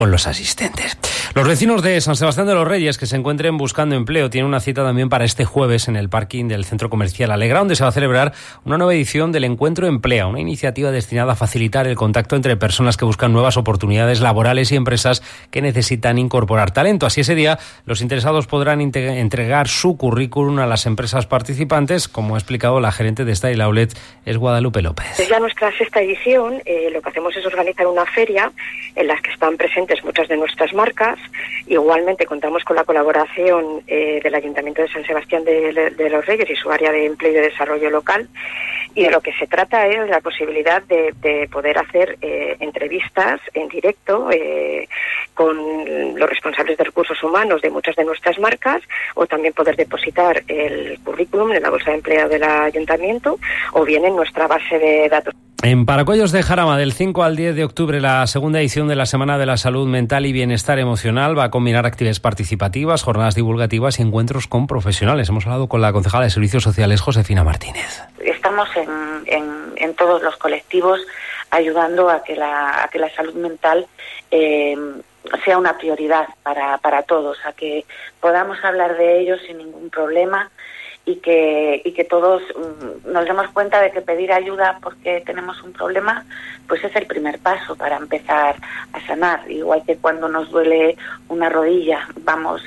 con los asistentes. Los vecinos de San Sebastián de los Reyes que se encuentren buscando empleo tienen una cita también para este jueves en el parking del Centro Comercial Alegra, donde se va a celebrar una nueva edición del Encuentro Emplea, una iniciativa destinada a facilitar el contacto entre personas que buscan nuevas oportunidades laborales y empresas que necesitan incorporar talento. Así ese día los interesados podrán entregar su currículum a las empresas participantes, como ha explicado la gerente de Style Outlet, es Guadalupe López. Es ya nuestra sexta edición. Lo que hacemos es organizar una feria en la que están presentes muchas de nuestras marcas. Igualmente contamos con la colaboración del Ayuntamiento de San Sebastián de los Reyes y su área de empleo y de desarrollo local, y de lo que se trata es la posibilidad de poder hacer entrevistas en directo con los responsables de recursos humanos de muchas de nuestras marcas, o también poder depositar el currículum en la bolsa de empleo del Ayuntamiento o bien en nuestra base de datos. En Paracuellos de Jarama, del 5 al 10 de octubre, la segunda edición de la Semana de la Salud Mental y Bienestar Emocional va a combinar actividades participativas, jornadas divulgativas y encuentros con profesionales. Hemos hablado con la concejala de Servicios Sociales, Josefina Martínez. Estamos en todos los colectivos ayudando a que la salud mental sea una prioridad para todos, a que podamos hablar de ello sin ningún problema y que todos nos demos cuenta de que pedir ayuda porque tenemos un problema pues es el primer paso para empezar a sanar. Igual que cuando nos duele una rodilla vamos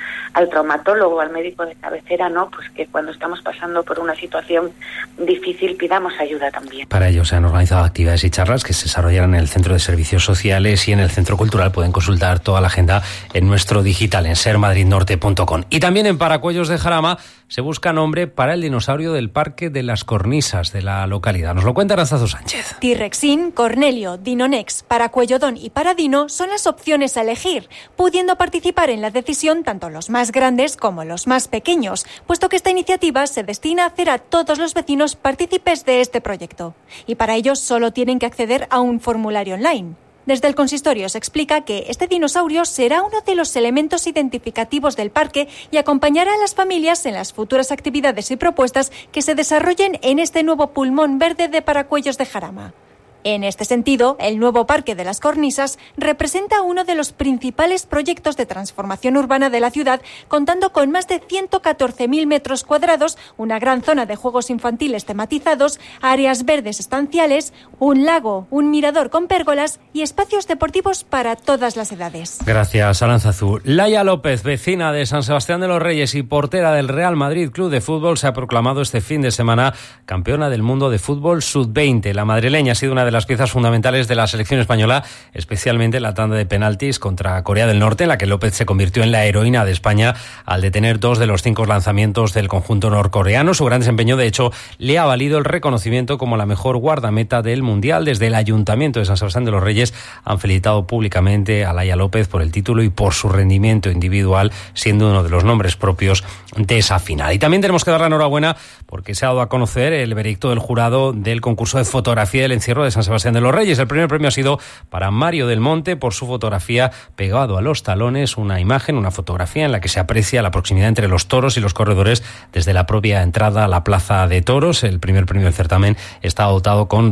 al traumatólogo, al médico de cabecera, ¿no? Pues que cuando estamos pasando por una situación difícil pidamos ayuda también. Para ello se han organizado actividades y charlas que se desarrollarán en el Centro de Servicios Sociales y en el Centro Cultural. Pueden consultar toda la agenda en nuestro digital en sermadridnorte.com. Y también en Paracuellos de Jarama se busca nombre para el dinosaurio del Parque de las Cornisas de la localidad. Nos lo cuenta Aranzazu Sánchez. T-Rexin, Cornelio, Dinonex, Paracuellodón y Paradino son las opciones a elegir, pudiendo participar en la decisión tanto los más grandes como los más pequeños, puesto que esta iniciativa se destina a hacer a todos los vecinos partícipes de este proyecto. Y para ello solo tienen que acceder a un formulario online. Desde el consistorio se explica que este dinosaurio será uno de los elementos identificativos del parque y acompañará a las familias en las futuras actividades y propuestas que se desarrollen en este nuevo pulmón verde de Paracuellos de Jarama. En este sentido, el nuevo Parque de las Cornisas representa uno de los principales proyectos de transformación urbana de la ciudad, contando con más de 114.000 metros cuadrados, una gran zona de juegos infantiles tematizados, áreas verdes estanciales, un lago, un mirador con pérgolas y espacios deportivos para todas las edades. Gracias, Aranzazu. Laia López, vecina de San Sebastián de los Reyes y portera del Real Madrid Club de Fútbol, se ha proclamado este fin de semana campeona del mundo de fútbol sub-20. La madrileña ha sido una de las piezas fundamentales de la selección española, especialmente en la tanda de penaltis contra Corea del Norte, en la que López se convirtió en la heroína de España al detener 2 de los 5 lanzamientos del conjunto norcoreano. Su gran desempeño, de hecho, le ha valido el reconocimiento como la mejor guardameta del Mundial. Desde el Ayuntamiento de San Sebastián de los Reyes han felicitado públicamente a Laia López por el título y por su rendimiento individual, siendo uno de los nombres propios de esa final. Y también tenemos que dar la enhorabuena porque se ha dado a conocer el veredicto del jurado del concurso de fotografía del encierro de San Sebastián de los Reyes. El primer premio ha sido para Mario del Monte por su fotografía pegado a los talones, una imagen, una fotografía en la que se aprecia la proximidad entre los toros y los corredores desde la propia entrada a la Plaza de Toros. El primer premio del certamen está dotado con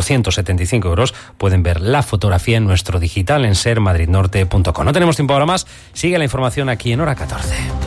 475 euros. Pueden ver la fotografía en nuestro digital en sermadridnorte.com. No tenemos tiempo ahora más. Sigue la información aquí en Hora 14.